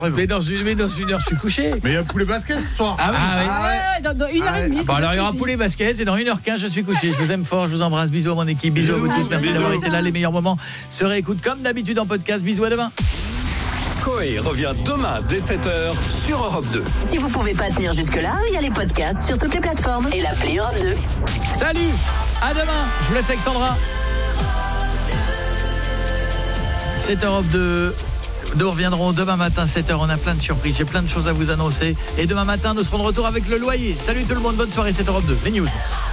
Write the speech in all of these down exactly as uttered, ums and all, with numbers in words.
Mais dans une, mais dans une heure, je suis couché. Mais il y a poulet basket ce soir. Ah oui. Ah ouais, Ah ouais. dans, dans une heure et demie. Bon, alors il y aura poulet basket et dans une heure quinze je suis couché. Je vous aime fort, je vous embrasse. Bisous à mon équipe, bisous à vous tous. Merci d'avoir été là. Les meilleurs moments se réécoutent comme d'habitude en podcast. Bisous, à demain. Coé revient demain dès sept heures sur Europe deux. Si vous pouvez pas tenir jusque-là, il y a les podcasts sur toutes les plateformes et l'appli Europe deux. Salut, à demain. Je vous laisse avec Sandra. C'est Europe deux. Nous reviendrons demain matin sept heures, on a plein de surprises, j'ai plein de choses à vous annoncer et demain matin nous serons de retour avec le loyer. Salut tout le monde, bonne soirée, c'est Europe deux, les news.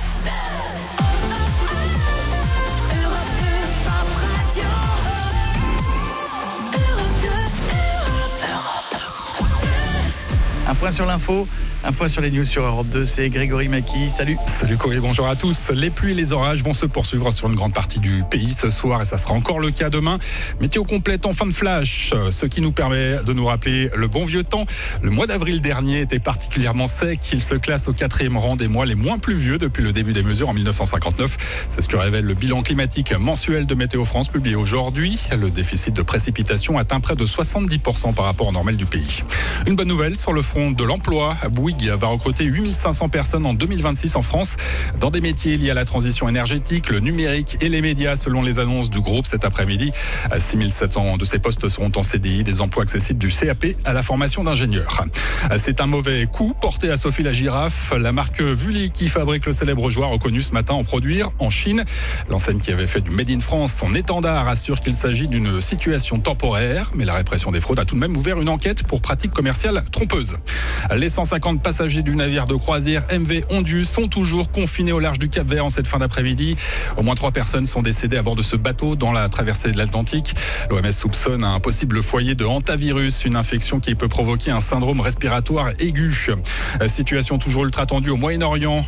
Un point sur l'info, un point sur les news sur Europe deux, c'est Grégory Maki. Salut. Salut Coé, bonjour à tous. Les pluies et les orages vont se poursuivre sur une grande partie du pays ce soir et ça sera encore le cas demain. Météo complète en fin de flash, ce qui nous permet de nous rappeler le bon vieux temps. Le mois d'avril dernier était particulièrement sec. Il se classe au quatrième rang des mois les moins pluvieux depuis le début des mesures en mille neuf cent cinquante-neuf. C'est ce que révèle le bilan climatique mensuel de Météo France publié aujourd'hui. Le déficit de précipitation atteint près de soixante-dix pour cent par rapport au normal du pays. Une bonne bouvelle sur le front de l'emploi. Bouygues va recruter huit mille cinq cents personnes en deux mille vingt-six en France dans des métiers liés à la transition énergétique, le numérique et les médias selon les annonces du groupe cet après-midi. six mille sept cents de ces postes seront en C D I, des emplois accessibles du C A P à la formation d'ingénieurs. C'est un mauvais coup porté à Sophie la girafe. La marque Vully qui fabrique le célèbre jouet reconnu ce matin en produire en Chine. L'enseigne qui avait fait du Made in France son étendard assure qu'il s'agit d'une situation temporaire, mais la répression des fraudes a tout de même ouvert une enquête pour pratique commerciale trompeuse. Les cent cinquante passagers du navire de croisière M V Ondu sont toujours confinés au large du Cap-Vert en cette fin d'après-midi. Au moins trois personnes sont décédées à bord de ce bateau dans la traversée de l'Atlantique. L'O M S soupçonne un possible foyer de hantavirus, une infection qui peut provoquer un syndrome respiratoire aigu. Situation toujours ultra tendue au Moyen-Orient.